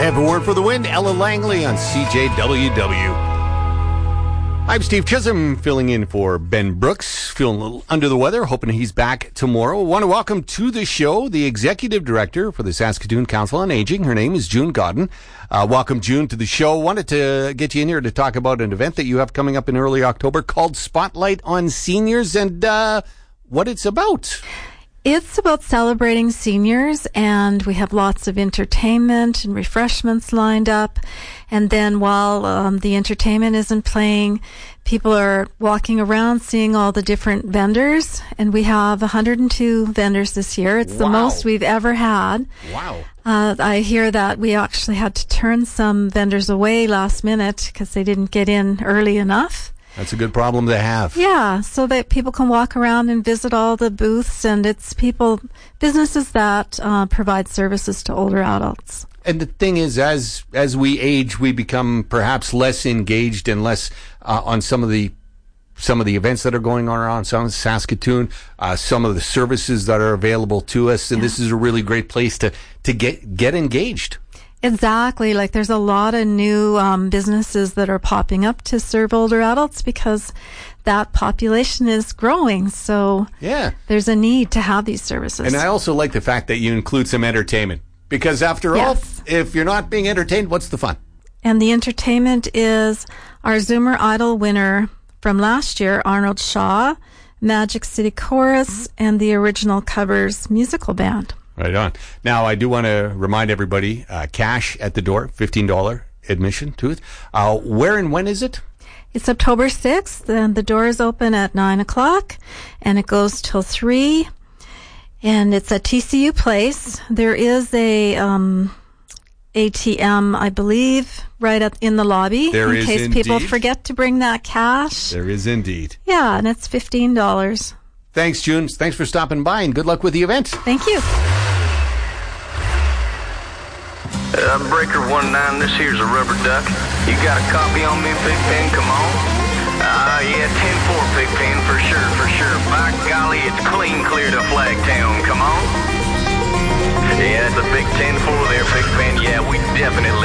Have a word for the wind. Ella Langley on CJWW. I'm Steve Chisholm, filling in for Ben Brooks, feeling a little under the weather, hoping he's back tomorrow. I want to welcome to the show the Executive Director for the Saskatoon Council on Aging. Her name is June Godden. Welcome, June, to the show. Wanted to get you in here to talk about an event that you have coming up in early October called Spotlight on Seniors and what it's about. It's about celebrating seniors, and we have lots of entertainment and refreshments lined up. And then while the entertainment isn't playing, people are walking around seeing all the different vendors. And we have 102 vendors this year. It's the most we've ever had. Wow. I hear that we actually had to turn some vendors away last minute because they didn't get in early enough. That's a good problem to have. Yeah, so that people can walk around and visit all the booths, and it's businesses that provide services to older adults. And the thing is, as we age, we become perhaps less engaged and less on some of the events that are going on around Saskatoon, some of the services that are available to us, and this is a really great place to get engaged. Exactly. Like there's a lot of new businesses that are popping up to serve older adults because that population is growing. So there's a need to have these services. And I also like the fact that you include some entertainment because after all, if you're not being entertained, what's the fun? And the entertainment is our Zoomer Idol winner from last year, Arnold Shaw, Magic City Chorus, and the Original Covers musical band. Right on. Now, I do want to remind everybody, cash at the door, $15 admission to it. Where and when is it? It's October 6th, and the doors open at 9 o'clock, and it goes till 3, and it's at TCU Place. There is a ATM, I believe, right in the lobby. There is in case people forget to bring that cash. There is indeed. Yeah, and it's $15. Thanks, June. Thanks for stopping by, and good luck with the event. Thank you. Breaker 19, this here's a rubber duck. You got a copy on me, Pigpen? Come on. Yeah, 10-4, Pigpen, for sure. By golly, it's clean clear to Flagtown. Come on. Yeah, it's a big 10-4 there, Pigpen. Yeah, we definitely